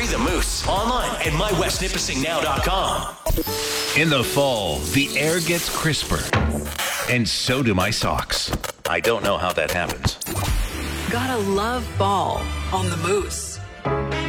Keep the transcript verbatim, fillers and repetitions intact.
Free the Moose online at my west nipissing now dot com. In the fall, the air gets crisper, and so do my socks. I don't know how that happens. Gotta love fall on the Moose.